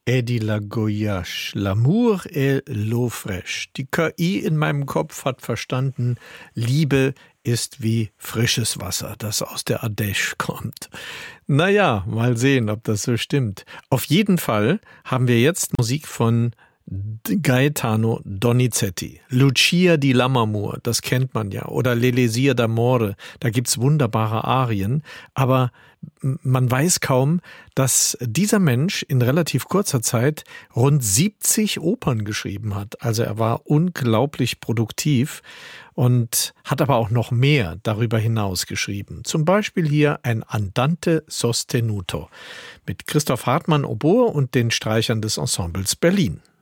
Eddie Lagoyache, L'amour et l'eau fraîche. Die KI in meinem Kopf hat verstanden, Liebe ist wie frisches Wasser, das aus der Ardèche kommt. Naja, mal sehen, ob das so stimmt. Auf jeden Fall haben wir jetzt Musik von Gaetano Donizetti. Lucia di Lammermoor, das kennt man ja. Oder L'Elisir d'Amore, da gibt's wunderbare Arien. Aber man weiß kaum, dass dieser Mensch in relativ kurzer Zeit rund 70 Opern geschrieben hat. Also er war unglaublich produktiv und hat aber auch noch mehr darüber hinaus geschrieben. Zum Beispiel hier ein Andante sostenuto mit Christoph Hartmann Oboe und den Streichern des Ensembles Berlin.